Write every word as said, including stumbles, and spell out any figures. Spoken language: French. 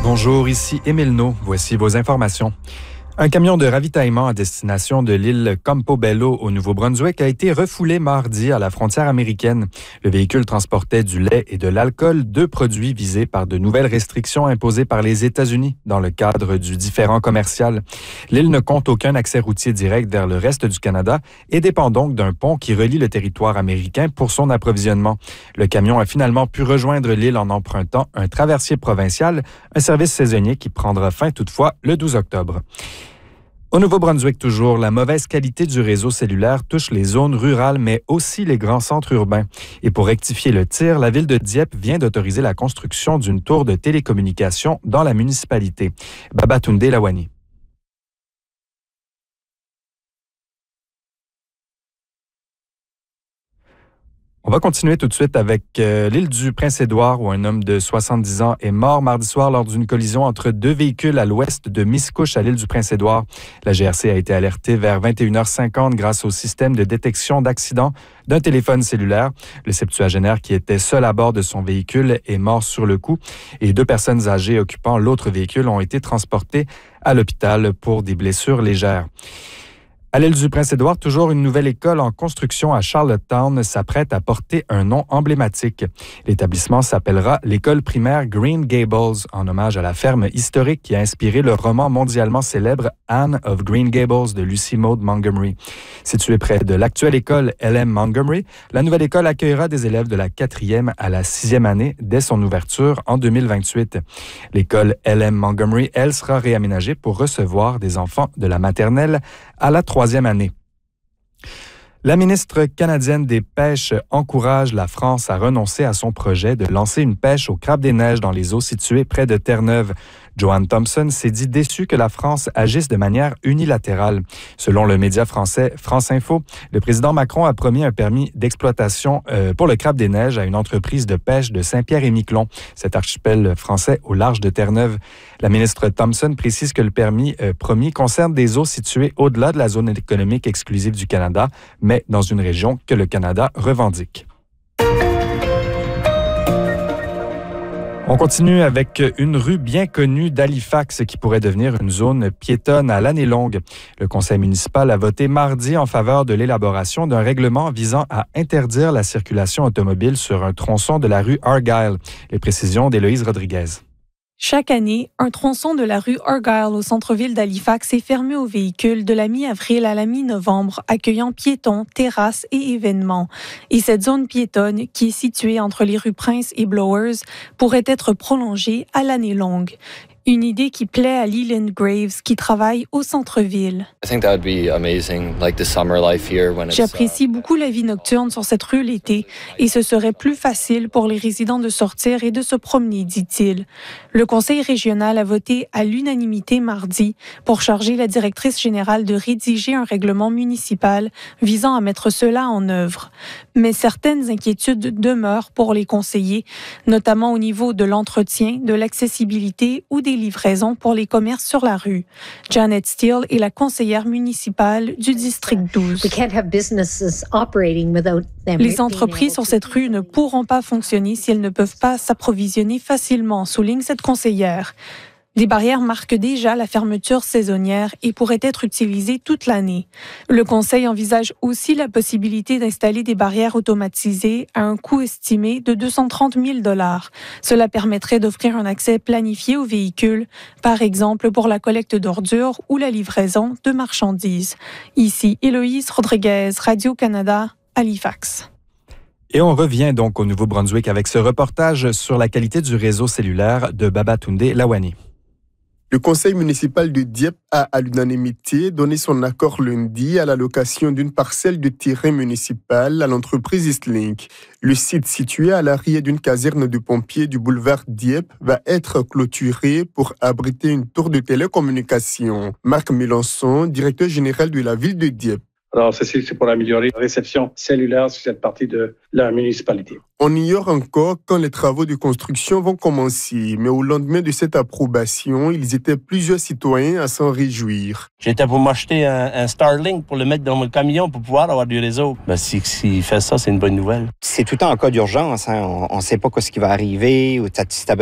Bonjour, ici Émile No. Voici vos informations. Un camion de ravitaillement à destination de l'île Campobello au Nouveau-Brunswick a été refoulé mardi à la frontière américaine. Le véhicule transportait du lait et de l'alcool, deux produits visés par de nouvelles restrictions imposées par les États-Unis dans le cadre du différend commercial. L'île ne compte aucun accès routier direct vers le reste du Canada et dépend donc d'un pont qui relie le territoire américain pour son approvisionnement. Le camion a finalement pu rejoindre l'île en empruntant un traversier provincial, un service saisonnier qui prendra fin toutefois le douze octobre. Au Nouveau-Brunswick toujours, la mauvaise qualité du réseau cellulaire touche les zones rurales, mais aussi les grands centres urbains. Et pour rectifier le tir, la ville de Dieppe vient d'autoriser la construction d'une tour de télécommunication dans la municipalité. Babatunde Lawani. On va continuer tout de suite avec euh, l'île du Prince-Édouard où un homme de soixante-dix ans est mort mardi soir lors d'une collision entre deux véhicules à l'ouest de Miscouche à l'île du Prince-Édouard. La G R C a été alertée vers vingt et une heures cinquante grâce au système de détection d'accident d'un téléphone cellulaire. Le septuagénaire qui était seul à bord de son véhicule est mort sur le coup et deux personnes âgées occupant l'autre véhicule ont été transportées à l'hôpital pour des blessures légères. À l'île du Prince-Édouard, toujours une nouvelle école en construction à Charlottetown s'apprête à porter un nom emblématique. L'établissement s'appellera l'école primaire Green Gables, en hommage à la ferme historique qui a inspiré le roman mondialement célèbre Anne of Green Gables de Lucy Maud Montgomery. Située près de l'actuelle école L M Montgomery, la nouvelle école accueillera des élèves de la quatrième à la sixième année dès son ouverture en deux mille vingt-huit. L'école L M Montgomery, elle, sera réaménagée pour recevoir des enfants de la maternelle à la troisième année. La ministre canadienne des Pêches encourage la France à renoncer à son projet de lancer une pêche au crabe des neiges dans les eaux situées près de Terre-Neuve. Joanne Thompson s'est dit déçue que la France agisse de manière unilatérale. Selon le média français France Info, le président Macron a promis un permis d'exploitation euh, pour le crabe des neiges à une entreprise de pêche de Saint-Pierre-et-Miquelon, cet archipel français au large de Terre-Neuve. La ministre Thompson précise que le permis euh, promis concerne des eaux situées au-delà de la zone économique exclusive du Canada, mais dans une région que le Canada revendique. On continue avec une rue bien connue d'Halifax qui pourrait devenir une zone piétonne à l'année longue. Le conseil municipal a voté mardi en faveur de l'élaboration d'un règlement visant à interdire la circulation automobile sur un tronçon de la rue Argyle. Les précisions d'Héloïse Rodriguez. Chaque année, un tronçon de la rue Argyle au centre-ville d'Halifax est fermé aux véhicules de la mi-avril à la mi-novembre, accueillant piétons, terrasses et événements. Et cette zone piétonne, qui est située entre les rues Prince et Blowers, pourrait être prolongée à l'année longue. Une idée qui plaît à Leland Graves, qui travaille au centre-ville. J'apprécie beaucoup la vie nocturne sur cette rue l'été et ce serait plus facile pour les résidents de sortir et de se promener, dit-il. Le conseil régional a voté à l'unanimité mardi pour charger la directrice générale de rédiger un règlement municipal visant à mettre cela en œuvre. Mais certaines inquiétudes demeurent pour les conseillers, notamment au niveau de l'entretien, de l'accessibilité ou des livraisons pour les commerces sur la rue. Janet Steele est la conseillère municipale du district douze. Les entreprises sur cette rue ne pourront pas fonctionner si elles ne peuvent pas s'approvisionner facilement, souligne cette conseillère. Les barrières marquent déjà la fermeture saisonnière et pourraient être utilisées toute l'année. Le Conseil envisage aussi la possibilité d'installer des barrières automatisées à un coût estimé de deux cent trente mille dollars. Cela permettrait d'offrir un accès planifié aux véhicules, par exemple pour la collecte d'ordures ou la livraison de marchandises. Ici, Héloïse Rodriguez, Radio-Canada, Halifax. Et on revient donc au Nouveau-Brunswick avec ce reportage sur la qualité du réseau cellulaire de Babatunde Lawani. Le conseil municipal de Dieppe a, à l'unanimité, donné son accord lundi à l'allocation d'une parcelle de terrain municipal à l'entreprise Eastlink. Le site situé à l'arrière d'une caserne de pompiers du boulevard Dieppe va être clôturé pour abriter une tour de télécommunication. Marc Mélenchon, directeur général de la ville de Dieppe. Alors, ceci, c'est pour améliorer la réception cellulaire sur cette partie de la municipalité. On ignore encore quand les travaux de construction vont commencer, mais au lendemain de cette approbation, ils étaient plusieurs citoyens à s'en réjouir. J'étais pour m'acheter un, un Starlink pour le mettre dans mon camion pour pouvoir avoir du réseau. Ben, si, s'il fait ça, c'est une bonne nouvelle. C'est tout le temps en cas d'urgence. Hein. On ne sait pas ce qui va arriver ou si tu as